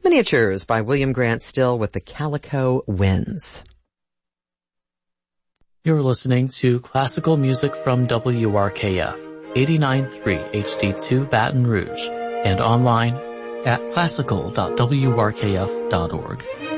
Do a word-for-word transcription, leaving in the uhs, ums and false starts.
Miniatures by William Grant Still with the Calico Winds. You're listening to classical music from W R K F, eighty-nine point three H D two Baton Rouge, and online at classical dot w r k f dot org.